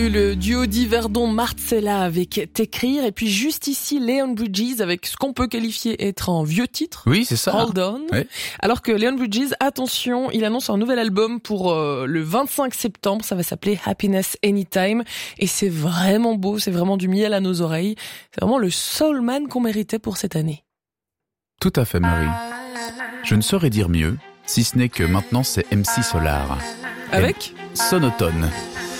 Le duo d'Yverdon-Marcella avec T'écrire, et puis juste ici Leon Bridges avec ce qu'on peut qualifier être un vieux titre. Oui, c'est ça. Hold On. Ouais. Alors que Leon Bridges, attention, il annonce un nouvel album pour le 25 septembre, ça va s'appeler Happiness Anytime, et c'est vraiment beau, c'est vraiment du miel à nos oreilles. C'est vraiment le soulman qu'on méritait pour cette année. Tout à fait, Marie. Je ne saurais dire mieux, si ce n'est que maintenant c'est MC Solar. Avec Sonotone.